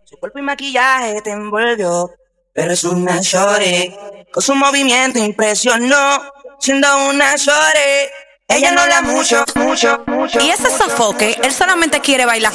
Su cuerpo y maquillaje te envolvió, pero es una shorty. Con su movimiento impresionó, siendo una shorty. Ella no habla mucho, mucho, mucho. Y ese sofoque, él solamente quiere bailar